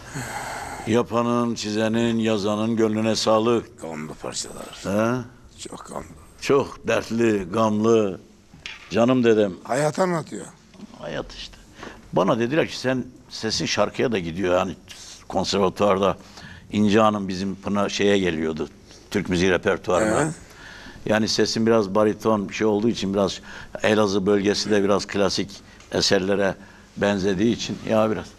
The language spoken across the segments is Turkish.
Yapanın, çizenin, yazanın gönlüne sağlık. Gamlı parçalar. He? Çok gamlı. Çok dertli, gamlı. Canım dedem. Hayat anlatıyor. Hayat işte. Bana dediler ki sen sesin şarkıya da gidiyor. Yani konservatuvarda İnce Hanım bizim Pınar şeye geliyordu. Türk müziği repertuarına. Evet. Yani sesin biraz bariton bir şey olduğu için biraz Elazığ bölgesi de biraz klasik eserlere benzediği için ya biraz.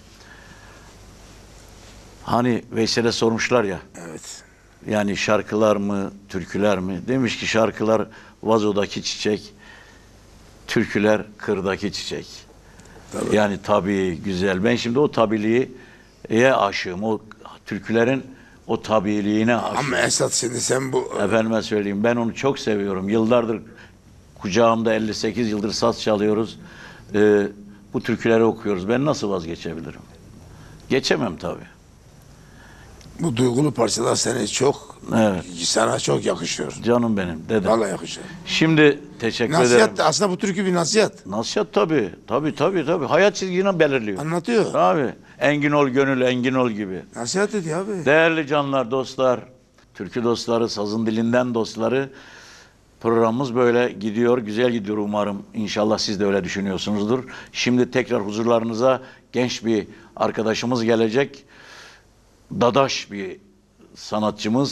Hani Veysel'e sormuşlar ya. Evet. Yani şarkılar mı, türküler mi? Demiş ki şarkılar vazodaki çiçek, türküler kırdaki çiçek. Tabii. Yani tabii güzel. Ben şimdi o tabiliğe aşığım. O türkülerin o tabiliğine aşığım. Ama Esat şimdi sen bu... Efendime söyleyeyim ben onu çok seviyorum. Yıllardır kucağımda 58 yıldır saz çalıyoruz. Bu türküleri okuyoruz. Ben nasıl vazgeçebilirim? Geçemem tabii. Bu duygulu parçalar Evet. sana çok yakışıyor. Canım benim dedem. Vallahi yakışıyor. Şimdi teşekkür ederim. Nasihat da aslında bu türkü bir nasihat. Nasihat tabii. Tabii. Hayat çizgini belirliyor. Anlatıyor. Tabii. Engin ol gönül, engin ol gibi. Nasihat ediyor abi. Değerli canlar, dostlar, türkü dostları, sazın dilinden dostları, programımız böyle gidiyor, güzel gidiyor umarım. İnşallah siz de öyle düşünüyorsunuzdur. Şimdi tekrar huzurlarınıza genç bir arkadaşımız gelecek. Dadaş bir sanatçımız.